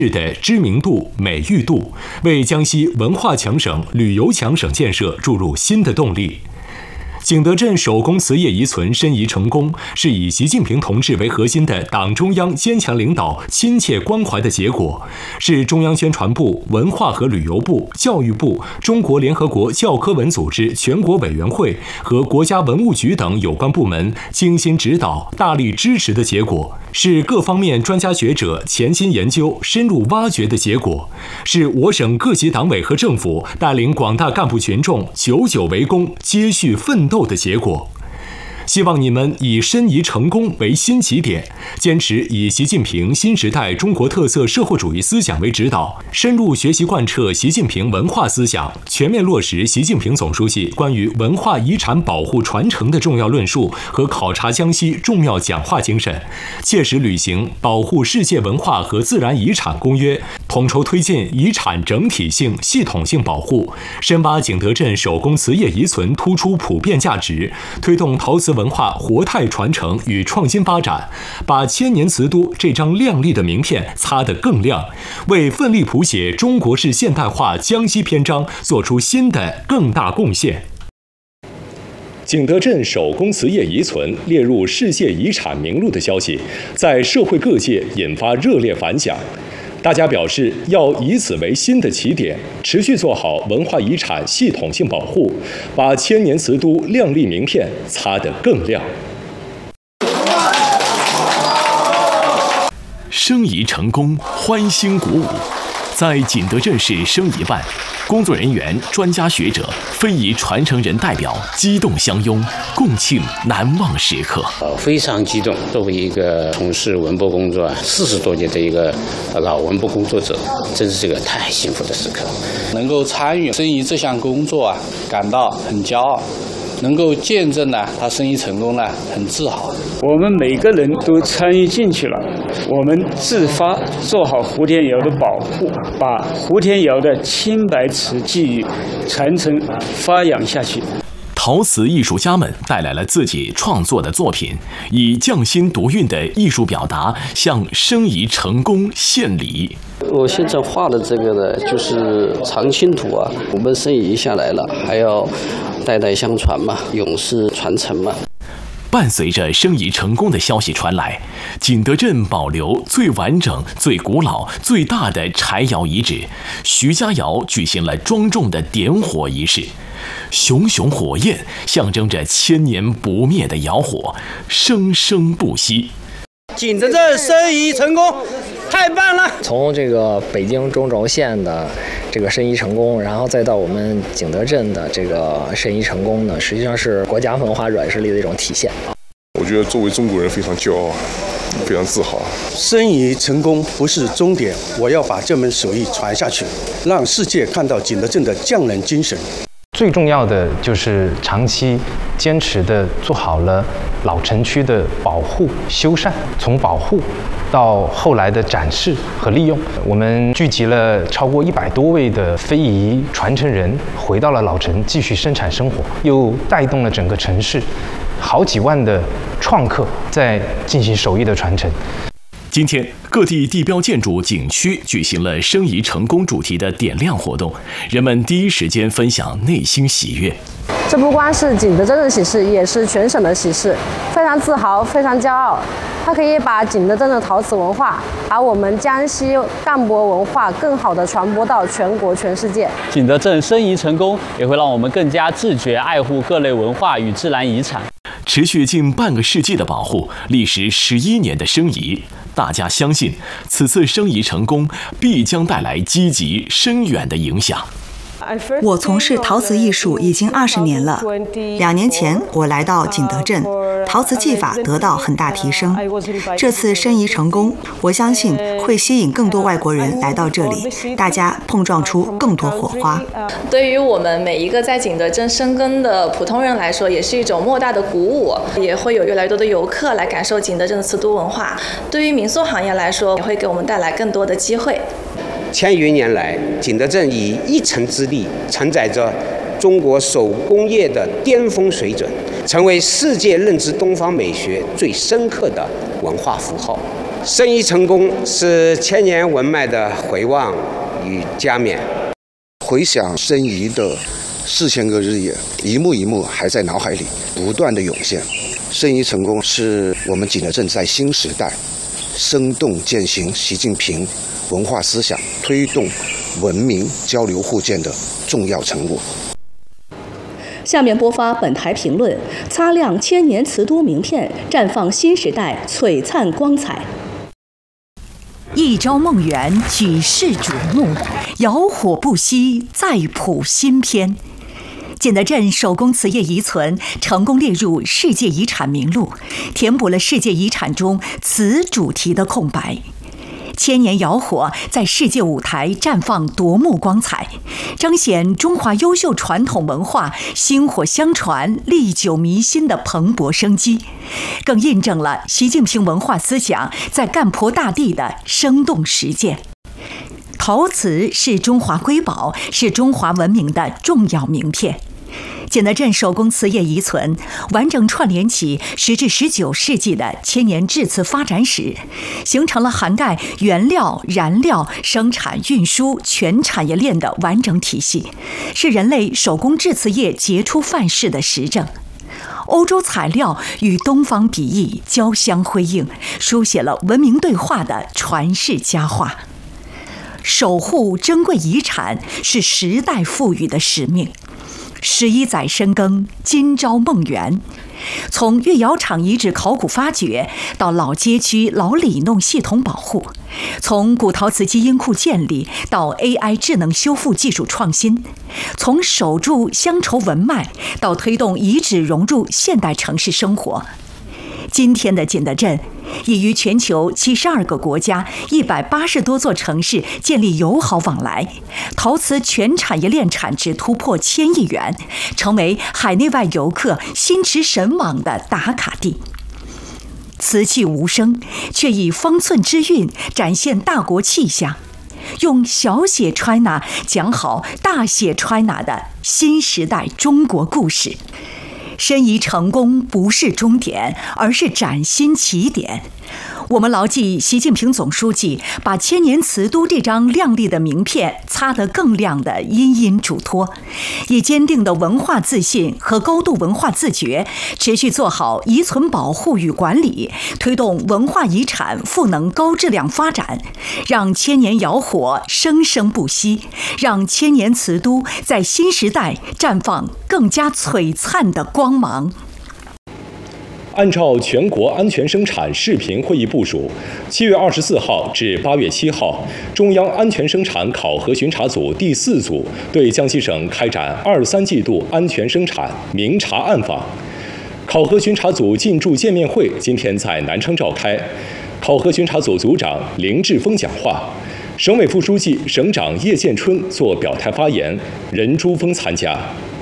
的知名度、美誉度，为江西文化强省、旅游强省建设注入新的动力。景德镇手工瓷业遗存申遗成功，是以习近平同志为核心的党中央坚强领导、亲切关怀的结果，是中央宣传部、文化和旅游部、教育部、中国联合国教科文组织全国委员会和国家文物局等有关部门精心指导、大力支持的结果，是各方面专家学者潜心研究、深入挖掘的结果，是我省各级党委和政府带领广大干部群众久久为功、接续奋斗的结果。希望你们以申遗成功为新起点，坚持以习近平新时代中国特色社会主义思想为指导，深入学习贯彻习近平文化思想，全面落实习近平总书记关于文化遗产保护传承的重要论述和考察江西重要讲话精神，切实履行保护世界文化和自然遗产公约，统筹推进遗产整体性、系统性保护，深挖景德镇手工瓷业遗存突出普遍价值，推动陶瓷文化活态传承与创新发展，把千年瓷都这张亮丽的名片擦得更亮，为奋力谱写中国式现代化江西篇章做出新的更大贡献。景德镇手工瓷业遗存列入世界遗产名录的消息，在社会各界引发热烈反响。大家表示要以此为新的起点，持续做好文化遗产系统性保护，把千年瓷都亮丽名片擦得更亮。 申遗成功，欢欣鼓舞。在景德镇市申遗办，工作人员、专家学者、非遗传承人代表激动相拥，共庆难忘时刻。 非常激动。作为一个从事文博工作40多年的一个老文博工作者，真是个太幸福的时刻。 能够参与申遗这项工作感到很骄傲。能够见证他申遗成功很自豪。 我们每个人都参与进去了，我们自发做好胡天窑的保护，把胡天窑的青白瓷技艺传承发扬下去。 陶瓷艺术家们带来了自己创作的作品，以匠心独运的艺术表达向申遗成功献礼。 我现在画的这个呢，就是长青图我们申遗下来了，还要代代相传嘛，永世传承嘛。 伴随着申遗成功的消息传来，景德镇保留最完整、最古老、最大的柴窑遗址徐家窑举行了庄重的点火仪式。熊熊火焰象征着千年不灭的窑火，生生不息。 景德镇申遗成功，太棒了！ 从这个北京中轴线的这个申遗成功，然后再到我们景德镇的这个申遗成功呢，实际上是国家文化软实力的一种体现。 我觉得作为中国人非常骄傲，非常自豪。 申遗成功不是终点，我要把这门手艺传下去，让世界看到景德镇的匠人精神。 最重要的就是长期坚持的做好了老城区的保护修缮，从保护到后来的展示和利用，我们聚集了超过100多位的非遗传承人，回到了老城继续生产生活，又带动了整个城市好几万的创客在进行手艺的传承。 今天，各地地标建筑景区举行了申遗成功主题的点亮活动，人们第一时间分享内心喜悦。 这不光是景德镇的喜事，也是全省的喜事，非常自豪，非常骄傲。它可以把景德镇的陶瓷文化，把我们江西干博文化更好地传播到全国全世界。 景德镇申遗成功，也会让我们更加自觉爱护各类文化与自然遗产。 持续近半个世纪的保护，历时11年的申遗，大家相信此次申遗成功必将带来积极深远的影响。 我从事陶瓷艺术已经20年了。2年前，我来到景德镇，陶瓷技法得到很大提升。这次申遗成功，我相信会吸引更多外国人来到这里，大家碰撞出更多火花。 对于我们每一个在景德镇深耕的普通人来说，也是一种莫大的鼓舞，也会有越来越多的游客来感受景德镇的瓷都文化。对于民宿行业来说，也会给我们带来更多的机会。 千余年来，景德镇以一城之力承载着中国手工业的巅峰水准，成为世界认知东方美学最深刻的文化符号。 生意成功是千年文脉的回望与加冕。 回想申遗的4000个日夜，一幕一幕还在脑海里不断的涌现。申遗成功是我们景德镇在新时代生动践行习近平文化思想，推动文明交流互鉴的重要成果。 下面播发本台评论：擦亮千年瓷都名片，绽放新时代璀璨光彩。 一朝梦圆，举世瞩目，摇火不息，再谱新篇。景德镇手工瓷业遗存成功列入世界遗产名录，填补了世界遗产中瓷主题的空白。千年窑火在世界舞台绽放夺目光彩，彰显中华优秀传统文化薪火相传、历久弥新的蓬勃生机，更印证了习近平文化思想在干婆大地的生动实践。陶瓷是中华瑰宝，是中华文明的重要名片。景德镇手工瓷业遗存完整串联起10至19世纪的千年制瓷发展史，形成了涵盖原料、燃料、生产、运输全产业链的完整体系，是人类手工制瓷业杰出范式的实证。欧洲材料与东方笔意交相辉映，书写了文明对话的传世佳话。守护珍贵遗产是时代赋予的使命。11载深耕，今朝梦圆。从越窑厂遗址考古发掘到老街区老里弄系统保护，从古陶瓷基因库建立到 AI 智能修复技术创新，从守住乡愁文脉到推动遗址融入现代城市生活。今天的景德镇已与全球72个国家180多座城市建立友好往来，陶瓷全产业链产值突破1000亿元，成为海内外游客心驰神往的打卡地。瓷器无声，却以方寸之韵展现大国气象，用小写 China 讲好大写 China 的新时代中国故事。申遗成功不是终点，而是崭新起点。我们牢记习近平总书记把千年瓷都这张亮丽的名片擦得更亮的殷殷嘱托，以坚定的文化自信和高度文化自觉，持续做好遗存保护与管理，推动文化遗产赋能高质量发展，让千年窑火生生不息，让千年瓷都在新时代绽放更加璀璨的光芒。 按照全国安全生产视频会议部署，7月24号至8月7号，中央安全生产考核巡查组第4组对江西省开展23季度安全生产明察暗访。考核巡查组进驻见面会今天在南昌召开，考核巡查组组长林志峰讲话，省委副书记、省长叶建春做表态发言，任珠峰参加。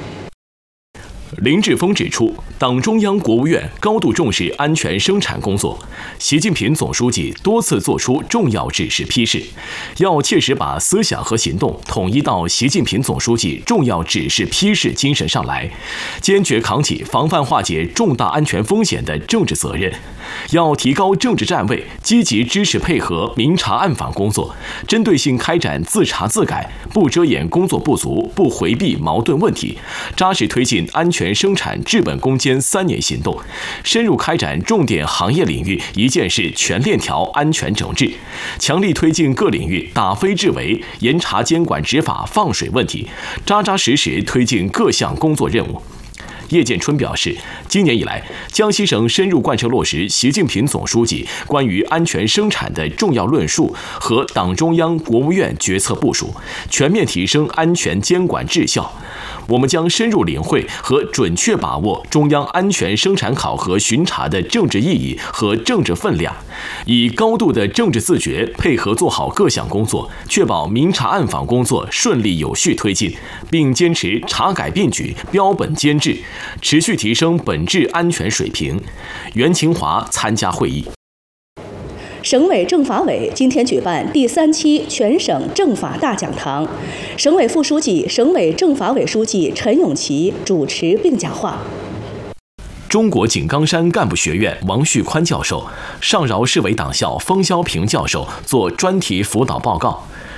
林志峰指出，党中央、国务院高度重视安全生产工作，习近平总书记多次作出重要指示批示，要切实把思想和行动统一到习近平总书记重要指示批示精神上来，坚决扛起防范化解重大安全风险的政治责任，要提高政治站位，积极支持配合明察暗访工作，针对性开展自查自改，不遮掩工作不足，不回避矛盾问题，扎实推进安全生产治本攻坚3年行动，深入开展重点行业领域一件事全链条安全整治，强力推进各领域打非治为，严查监管执法放水问题，扎扎实实推进各项工作任务。叶建春表示，今年以来，江西省深入贯彻落实习近平总书记关于安全生产的重要论述和党中央、国务院决策部署，全面提升安全监管质效。我们将深入领会和准确把握中央安全生产考核巡查的政治意义和政治分量，以高度的政治自觉配合做好各项工作，确保明察暗访工作顺利有序推进，并坚持查改并举、标本兼治，持续提升本质安全水平。袁勤华参加会议。 省委政法委今天举办第3期全省政法大讲堂，省委副书记、省委政法委书记陈永奇主持并讲话。 中国井冈山干部学院王旭宽教授、上饶市委党校封霄平教授做专题辅导报告。